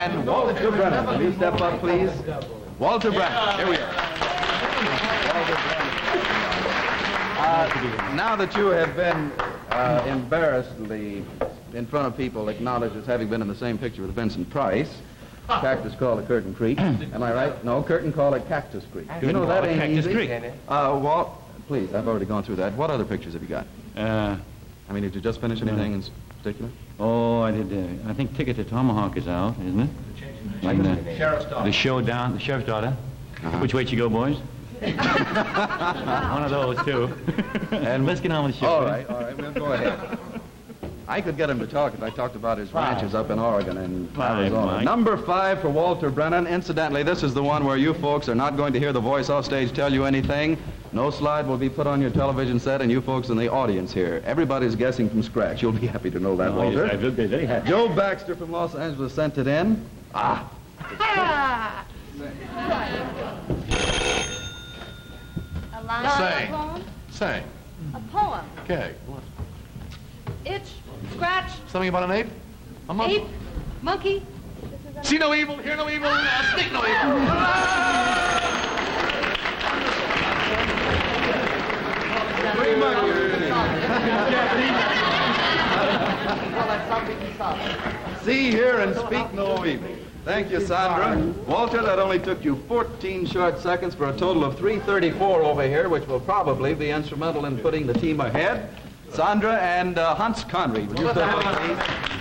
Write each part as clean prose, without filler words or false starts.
And Walter Brennan, will you step up, please? Walter Brennan, here we are. Walter Brennan. Now that you have been embarrassedly, in front of people, acknowledged as having been in the same picture with Vincent Price, Cactus called it Curtain Creek. Am I right? No, Curtain called it Cactus Creek. You know that ain't easy. Walt, please, I've already gone through that. What other pictures have you got? I mean, did you just finish anything in particular? Oh, I did. I think Ticket to Tomahawk is out, isn't it? And, Sheriff's Daughter. The Showdown, the Sheriff's Daughter. Which way you go, boys? One of those, too. And let's get on with the show. All right, we'll go ahead. I could get him to talk if I talked about his ranches up in Oregon and Arizona. Number 5 for Walter Brennan. Incidentally, this is the one where you folks are not going to hear the voice off stage tell you anything. No slide will be put on your television set, and you folks in the audience here, everybody's guessing from scratch. You'll be happy to know that, Walter. Yes, I will be very happy. Joe Baxter from Los Angeles sent it in. A line of a poem? Say. A poem. Okay. What? Itch, scratch, Something about an ape? A monkey? ape, monkey. See no evil, hear no evil, speak no evil. See, hear, and speak no evil. Thank you, Sandra. Walter, that only took you 14 short seconds for a total of 334 over here, which will probably be instrumental in putting the team ahead. Sandra and Hans Conried, will you step up, please?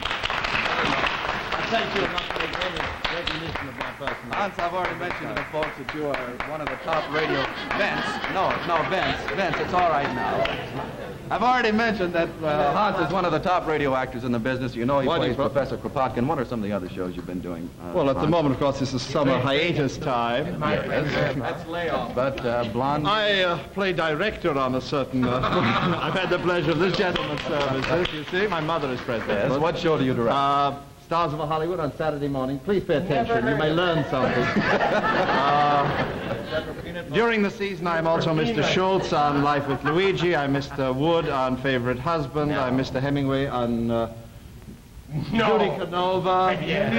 Thank you enough for the recognition of my personality. Hans, I've already mentioned to the folks that you are one of the top radio... Vince, Vince, it's all right now. I've already mentioned that Hans is one of the top radio actors in the business. You know he plays Professor Kropotkin. What are some of the other shows you've been doing? Well, at the moment, of course, this is summer hiatus time. That's layoff. But Blonde... I play director on a certain... I've had the pleasure of this gentleman's services. You see, my mother is present. Yes, what show do you direct? Stars of Hollywood on Saturday morning. Please pay attention. You may learn something. During the season, I'm also Mr. Schultz on Life with Luigi. I'm Mr. Wood on Favorite Husband. I'm Mr. Hemingway on Judy Canova.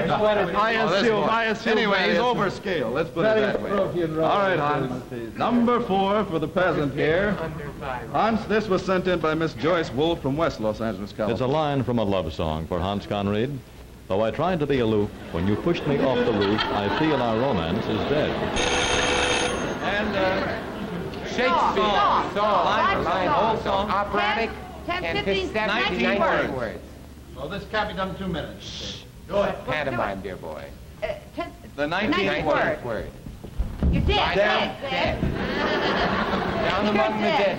I assume. Anyway, he's over scale. Let's put it that way. All right, Hans. Number 4 for the peasant here. Hans, this was sent in by Miss Joyce Wolf from West Los Angeles, California. It's a line from a love song for Hans Conried. Though I tried to be aloof, when you pushed me off the roof, I feel our romance is dead. And Shakespeare. Line, whole song. Operatic. 10, 15, 19 words. Well, this can't be done in 2 minutes. Go ahead. Pantomime, dear boy. The 19th word. You're dead. Dead. Down among the dead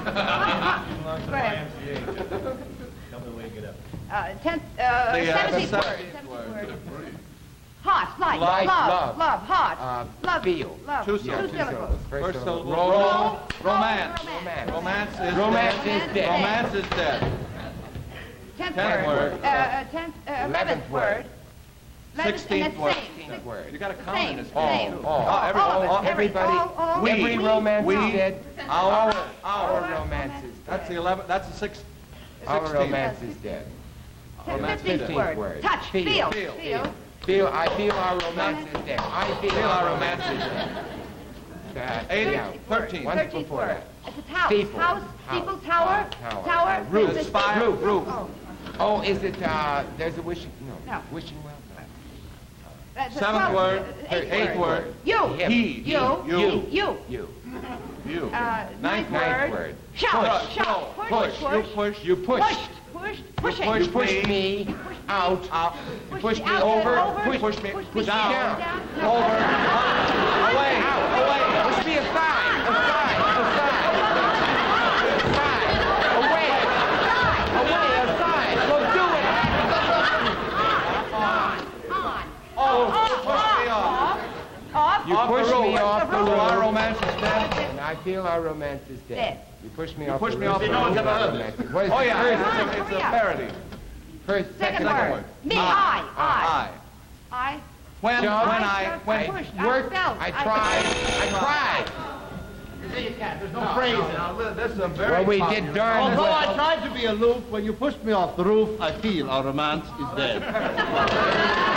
men. 17th word. Hot, light, love, hot, love, feel. Love. Two syllables. First syllable. Romance. Romance Romance is dead. Romance is dead. 10th word. 11th word. 16th word. You got to count Same. in this. Everybody. Every romance is dead. Our romance is dead. That's the 11th. That's the 16th. Our romance is dead. 15th word. Touch, feel. I feel our romance is dead. I feel our romance is dead. 13th. 13th word. It's a house. Steeple. House, steeple, tower. Roof. Spire. Roof. Oh, is it, there's a wishing, No. Wishing well? 7th word. 8th word. You. He. You. You. 9th word. Push. Shout. Push. You push. Pushing. You push me out. You push me over. Push me down. Over. Away. Push me aside. Away. Aside. So do it. Oh, push me off. You push me off the roof. Our romance is dead. And I feel our romance is dead. You push me off the roof. No one's ever heard this. What is Oh, it? yeah. It's a parody. Second word. Me. I. When I tried. There's no phrase. This is a very Well, we did darn Although well. I tried to be aloof, when you pushed me off the roof, I feel our romance is dead.